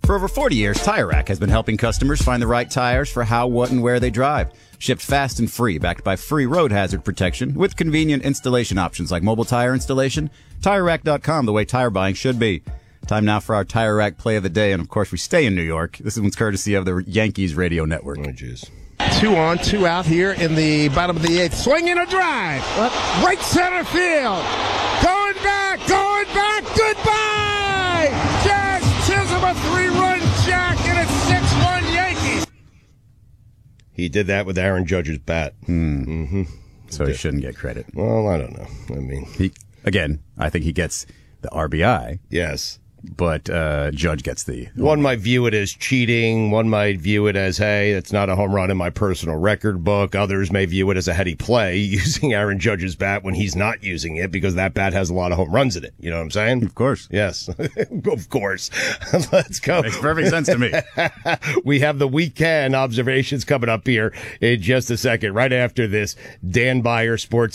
For over 40 years, Tire Rack has been helping customers find the right tires for how, what, and where they drive. Shipped fast and free, backed by free road hazard protection with convenient installation options like mobile tire installation. TireRack.com, the way tire buying should be. Time now for our Tire Rack play of the day, and of course we stay in New York. This one's courtesy of the Yankees radio network. Oh, jeez. 2 on, 2 out here in the bottom of the 8th. Swinging a drive. Right center field. Going back, goodbye! Jazz Chisholm, a 3-run jack, and it's 6-1 Yankees. He did that with Aaron Judge's bat. Mm-hmm. So he shouldn't get credit. Well, I don't know. I mean, I think he gets the RBI. Yes. But Judge gets the... One might view it as cheating. One might view it as, hey, it's not a home run in my personal record book. Others may view it as a heady play, using Aaron Judge's bat when he's not using it because that bat has a lot of home runs in it. You know what I'm saying? Of course. Yes. Of course. Let's go. Makes perfect sense to me. We have the weekend observations coming up here in just a second, right after this Dan Beyer Sports